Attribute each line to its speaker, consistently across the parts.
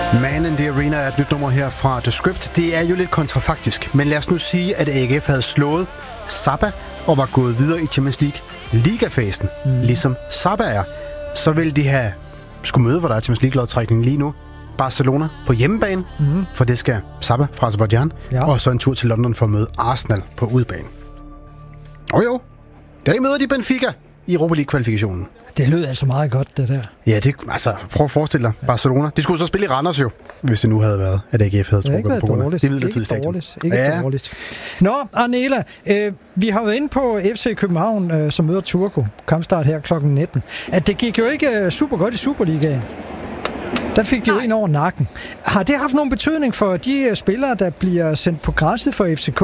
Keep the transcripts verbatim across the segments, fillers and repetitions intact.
Speaker 1: Man in the Arena er et nyt nummer her fra The Script. Det er jo lidt kontrafaktisk, men lad os nu sige, at A G F havde slået Sabah og var gået videre i Champions League ligafasen, mm. ligesom Sabah er. Så vil de have skulle møde, hvor der er Champions League-lodtrækning lige nu. Barcelona på hjemmebane, mm. for det skal Sabah fra Azerbaijan, ja. Og så en tur til London for at møde Arsenal på udebane. Og jo, der møder de Benfica i Europa League-kvalifikationen.
Speaker 2: Det lød altså meget godt, det der.
Speaker 1: Ja, det, altså, prøv at forestille dig. Barcelona. De skulle så spille i Randers jo, hvis det nu havde været, at A G F havde trukket på grund af det midlertidige stadion.
Speaker 2: Ikke ja. dårligt. Nå, Arnela, øh, vi har været inde på F C København, øh, som møder Turku. Kampstart her klokken nitten. At det gik jo ikke øh, super godt i Superligaen. Der fik de jo en over nakken. Har det haft nogen betydning for de uh, spillere, der bliver sendt på græsset for F C K?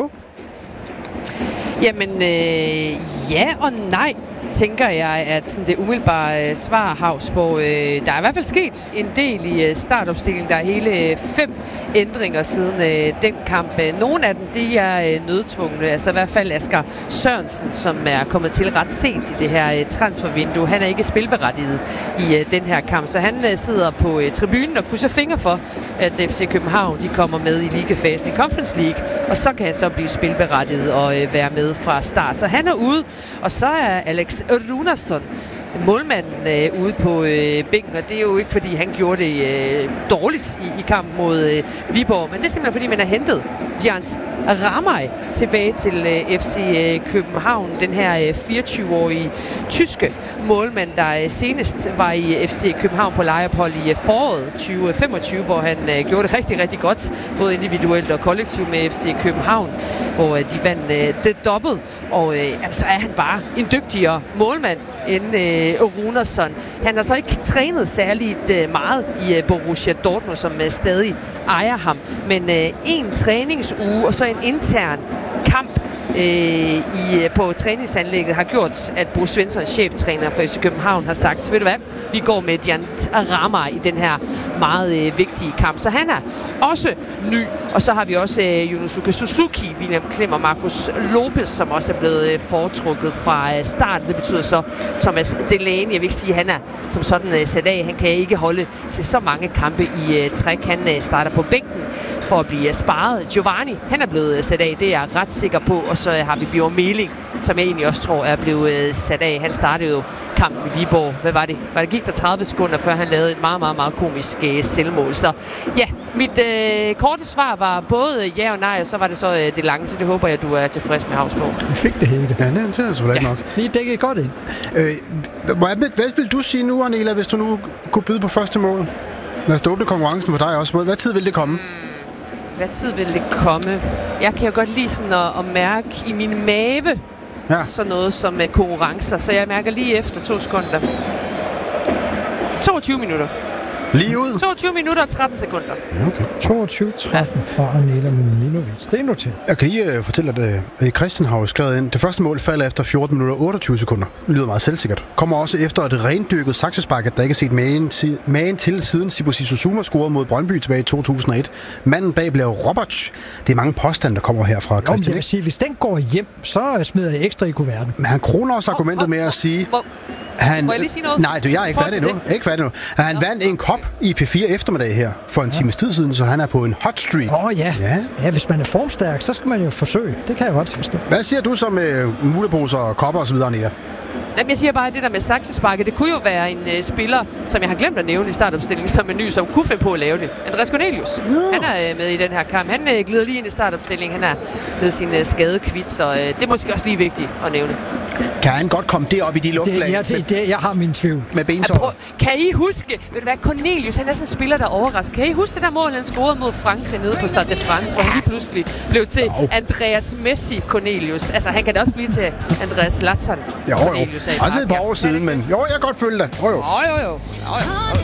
Speaker 3: Jamen, øh, ja og nej, tænker jeg, at sådan det umiddelbare svar, Havsborg. Øh, der er i hvert fald sket en del i startopstillingen. Der er hele fem ændringer siden øh, den kamp. Nogle af dem, de er øh, nødtvungne. Altså i hvert fald Asger Sørensen, som er kommet til ret sent i det her øh, transfervindue. Han er ikke spilberettiget i øh, den her kamp, så han øh, sidder på øh, tribunen og krydser fingre for, at F C København de kommer med i ligafasen i Conference League, og så kan han så blive spilberettiget og øh, være med fra start. Så han er ude, og så er Alex Runarsson, målmanden, øh, ude på øh, bænken, og det er jo ikke, fordi han gjorde det øh, dårligt i, i kampen mod øh, Viborg, men det er simpelthen, fordi man har hentet Giant Ramay tilbage til øh, F C øh, København, den her øh, fireogtyve-årige tyske målmand, der øh, senest var i F C København på lejeophold i øh, foråret tyve femogtyve, hvor han øh, gjorde det rigtig, rigtig godt, både individuelt og kollektivt med F C København, hvor øh, de vandt øh, det dobbelt, og øh, jamen, så er han bare en dygtigere målmand end øh, Runarsson. Han har så ikke trænet særligt øh, meget i øh, Borussia Dortmund, som øh, stadig ejer ham, men øh, en træningsuge og så en intern kamp øh, i, på træningsanlægget har gjort, at Bo Svensson, cheftræner for F C København, har sagt, så ved du hvad, vi går med Giant Ramay i den her meget øh, vigtige kamp. Så han er også ny, og så har vi også øh, Yunosuke Suzuki, William Klem og Marcus Lopez, som også er blevet øh, foretrukket fra øh, start. Det betyder så Thomas Delaney, jeg vil ikke sige, at han er som sådan øh, sat af. Han kan ikke holde til så mange kampe i øh, træk. Han øh, starter på bænken for at blive øh, sparet. Giovanni, han er blevet øh, sat af, det er jeg ret sikker på. Og så øh, har vi Bjørn Meling, som jeg egentlig også tror er blevet øh, sat af. Han startede jo kampen i Viborg. Hvad var det? Var det gik der tredive sekunder, før han lavede et meget, meget, meget komisk øh, selvmål. Så ja, mit øh, korte svar var både ja og nej, og så var det så øh, det lange, så det håber jeg, du er tilfreds med, Havsborg.
Speaker 2: Vi fik det hele.
Speaker 1: Ja, det er selvfølgelig ja. nok.
Speaker 2: Vi dækkede godt ind.
Speaker 1: Øh, hvad vil du sige nu, Arnela, hvis du nu kunne byde på første mål? Lad os åbne konkurrencen for dig også. Hvad tid vil det komme? Mm,
Speaker 3: hvad tid vil det komme? Jeg kan jo godt lide sådan at, at mærke i min mave, ja. sådan noget som uh, konkurrencer, så jeg mærker lige efter to sekunder. toogtyve minutter.
Speaker 1: Lige ud?
Speaker 3: toogtyve minutter og tretten sekunder.
Speaker 1: Ja, okay.
Speaker 2: toogtyve tretten ja. fra Arnela Muminovic. Det er noteret.
Speaker 1: Jeg kan lige uh, fortælle, at uh, Christian har jo skrevet ind. Det første mål falder efter fjorten minutter og otteogtyve sekunder. Det lyder meget selvsikkert. Kommer også efter et rendyrket saksespark, at der ikke er set magen til, magen til siden Sibusi Suzuma scorede mod Brøndby tilbage i to tusind og et. Manden bag blev Roberts. Det er mange påstande, der kommer her fra Christian.
Speaker 2: Jo, jeg vil sige, hvis den går hjem, så smider jeg ekstra i kuverten.
Speaker 1: Men han kroner også argumentet med at sige... Han,
Speaker 3: Må jeg lige sige noget?
Speaker 1: Nej, du, jeg er ikke færdig endnu. Ikke færdig endnu. Han Nå. vandt en kop i P fire eftermiddag her for en ja. times tid siden, så han er på en hot streak.
Speaker 2: Åh oh, ja. ja. Ja, hvis man er formstærk, så skal man jo forsøge. Det kan jeg godt forstå.
Speaker 1: Hvad siger du så med muleposer og kopper og så videre, Nia?
Speaker 3: Jamen, jeg siger bare, at det der med saksesparket, det kunne jo være en uh, spiller, som jeg har glemt at nævne i startopstillingen, som er ny, som kunne finde på at lave det. Andreas Cornelius, ja. han er uh, med i den her kamp. Han uh, glider lige ind i startopstillingen. Han er blevet sin uh, skadekvit, så uh, det er måske også lige vigtigt at nævne.
Speaker 1: Kan han godt komme derop i de luftlag?
Speaker 2: Det, ja, det, det, jeg har min tvivl.
Speaker 1: Med bensår.
Speaker 3: Kan I huske, ved du hvad, Cornelius, han er sådan en spiller, der overrasker. Kan I huske det der mål, han scorede mod Frankrig nede på Stade de France, hvor han lige pludselig blev til Andreas Messi Cornelius. Altså, han kan da også blive til Andreas Zlatan Cornelius.
Speaker 1: Altså et par år siden, men jo, jeg kan godt følge det. Jo, jo.
Speaker 3: Jo, jo, jo. jo, jo.